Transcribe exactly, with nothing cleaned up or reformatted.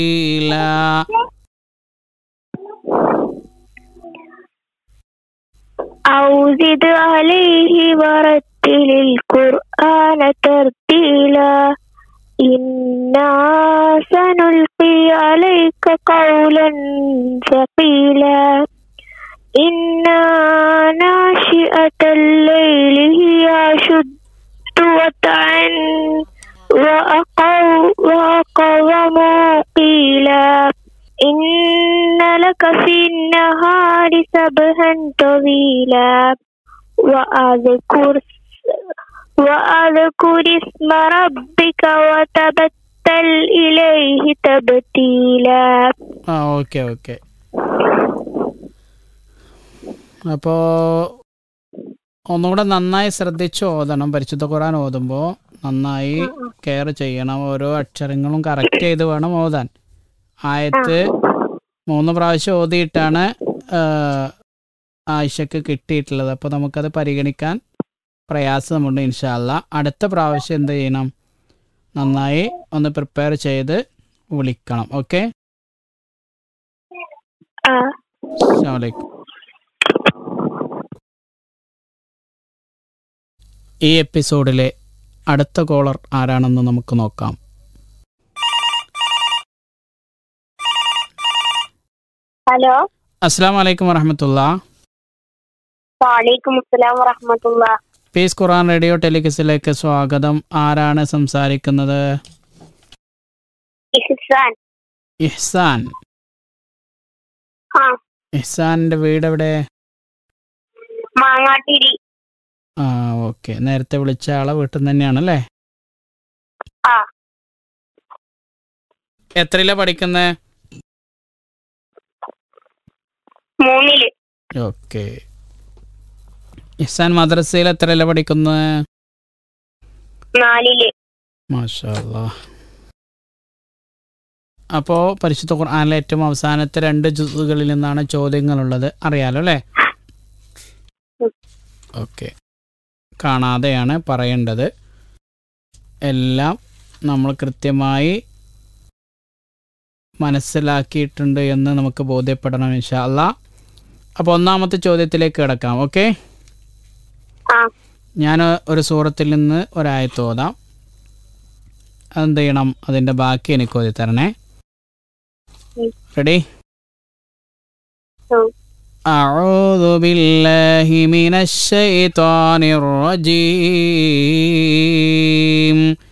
أو زد عليه ورتل القرآن ترتيلا إنا سنلقي عليك قولا ثقيلا إن ناشئة الليل هي أشد وطئا وأقوم قيلا إن لك في النهار سبحا طويلا وأذكر وأذكر اسم ربك وتبتل إليه تبتيلا. ആ okay okay. അപ്പോൾ ഒന്നുകൂടെ നന്നായി ശ്രദ്ധിച്ച് ഓതണം. പരിശുദ്ധ ഖുർആൻ ഓതുമ്പോൾ നന്നായി കെയർ ചെയ്യണം. ഓരോ അക്ഷരങ്ങളും കറക്റ്റ് ചെയ്ത് വേണം ഓതാൻ. ആയത്ത് മൂന്ന് പ്രാവശ്യം ഓതിയിട്ടാണ് ആയിഷക്ക് കിട്ടിയിട്ടുള്ളത്. അപ്പോൾ നമുക്കത് പരിഗണിക്കാൻ പ്രയാസമുണ്ട്. ഇൻഷാ അല്ലാ അടുത്ത പ്രാവശ്യം എന്ത് ചെയ്യണം, നന്നായി ഒന്ന് പ്രിപ്പയർ ചെയ്ത് വിളിക്കണം. ഓക്കെ, അസ്സലാമു അലൈക്കും. ഈ എപ്പിസോഡിലെ അടുത്ത കോളർ ആരാണെന്ന് നമുക്ക് നോക്കാം. ഹലോ, അസ്സലാമു അലൈക്കും വറഹ്മത്തുള്ളാഹി. വഅലൈക്കും അസ്സലാം വറഹ്മത്തുള്ളാഹി. പീസ് ഖുർആൻ റേഡിയോ ടെലികിസിലേക്ക് സ്വാഗതം. ആരാണ് സംസാരിക്കുന്നത്? ഇഹ്സാൻ. ഇഹ്സാൻ. ആ, ഇഹ്സാന്റെ വീട് എവിടെ? മാങ്ങാട്ടിരി. ആ ഓക്കെ, നേരത്തെ വിളിച്ച ആളെ വീട്ടിൽ നിന്ന് തന്നെയാണല്ലേ? ആ. എത്രയിലാ പഠിക്കുന്നേ? മൂന്നില്. ഓക്കെ. ഇഹ്സാൻ മദ്രസയിൽ എത്രയിലാ പഠിക്കുന്നത്? നാലില്. മാഷാ അല്ലാഹ്. അപ്പോൾ പരിശുദ്ധ ഖുർആനിലെ ഏറ്റവും അവസാനത്തെ രണ്ട് ജുസുകളിൽ നിന്നാണ് ചോദ്യങ്ങളുള്ളത്. അറിയാലോ അല്ലേ? ഓക്കെ, കാണാതെയാണ് പറയേണ്ടത്. എല്ലാം നമ്മൾ കൃത്യമായി മനസ്സിലാക്കിയിട്ടുണ്ട് എന്ന് നമുക്ക് ബോധ്യപ്പെടണം ഇൻഷാ അല്ലാഹ്. അപ്പോൾ ഒന്നാമത്തെ ചോദ്യത്തിലേക്ക് കിടക്കാം. ഓക്കെ, ഞാൻ ഒരു സൂറത്തിൽ നിന്ന് ഒരായത്ത് ഓതാം. അതെന്ത് ചെയ്യണം, അതിൻ്റെ ബാക്കി എനിക്ക് ഓതി തരണേ. റെഡി? أعوذ بالله من الشيطان الرجيم